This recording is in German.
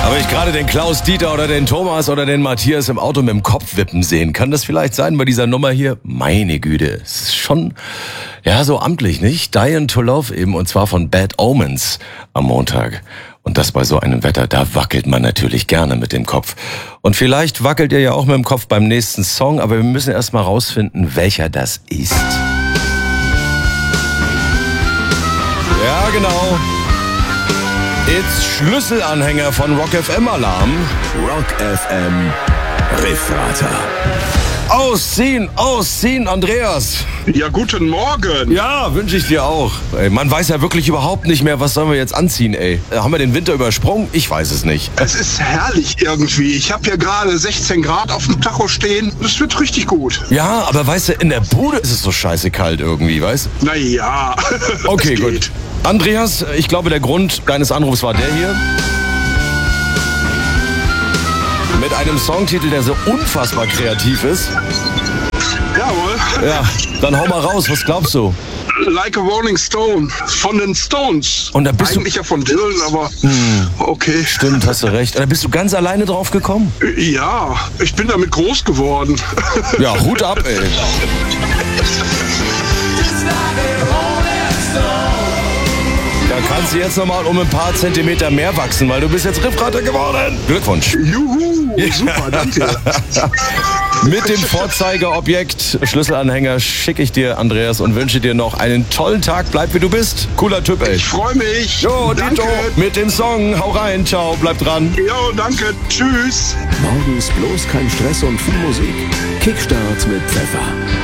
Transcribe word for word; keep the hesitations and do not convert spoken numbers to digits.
Habe ich gerade den Klaus Dieter oder den Thomas oder den Matthias im Auto mit dem Kopf wippen sehen? Kann das vielleicht sein bei dieser Nummer hier? Meine Güte, es ist schon, ja, so amtlich, nicht? Dying to Love eben, und zwar von Bad Omens am Montag. Und das bei so einem Wetter, da wackelt man natürlich gerne mit dem Kopf. Und vielleicht wackelt ihr ja auch mit dem Kopf beim nächsten Song, aber wir müssen erst mal rausfinden, welcher das ist. Ja, genau. It's Schlüsselanhänger von Rock F M Alarm. Rock F M Refrater. Ausziehen, ausziehen, Andreas. Ja, guten Morgen. Ja, wünsche ich dir auch. Ey, man weiß ja wirklich überhaupt nicht mehr, was sollen wir jetzt anziehen, ey. Haben wir den Winter übersprungen? Ich weiß es nicht. Es ist herrlich irgendwie. Ich habe hier gerade sechzehn Grad auf dem Tacho stehen. Es wird richtig gut. Ja, aber weißt du, in der Bude ist es so scheiße kalt irgendwie, weißt du? Naja. Okay, gut. Andreas, ich glaube, der Grund deines Anrufs war der hier. Mit einem Songtitel, der so unfassbar kreativ ist. Jawohl. Ja, dann hau mal raus, was glaubst du? Like a Rolling Stone von den Stones. Und da bist Eigentlich du... ja von Dylan, aber hm. okay. Stimmt, hast du recht. Und da bist du ganz alleine drauf gekommen? Ja, ich bin damit groß geworden. Ja, Hut ab, ey. Da kannst du jetzt nochmal um ein paar Zentimeter mehr wachsen, weil du bist jetzt Riffrater geworden. Glückwunsch. Juhu, super, danke. Mit dem Vorzeigeobjekt Schlüsselanhänger schicke ich dir, Andreas, und wünsche dir noch einen tollen Tag. Bleib wie du bist. Cooler Typ, ey. Ich freue mich. Jo, danke. Dito, mit dem Song. Hau rein, ciao, bleib dran. Jo, danke, tschüss. Morgens bloß kein Stress und viel Musik. Kickstart mit Pfeffer.